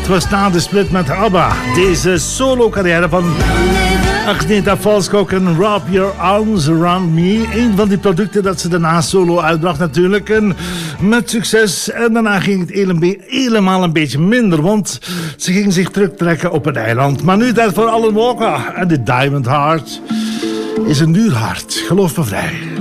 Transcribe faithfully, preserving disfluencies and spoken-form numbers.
was na de split met ABBA. Deze solo-carrière van Agnetha Falskog en Wrap Your Arms Around Me. Een van die producten dat ze daarna solo uitbracht natuurlijk. En met succes. En daarna ging het helemaal een beetje minder. Want ze ging zich terugtrekken op een eiland. Maar nu tijd voor Alan Walker. En de Diamond Heart is een duur hart. Geloof me vrij.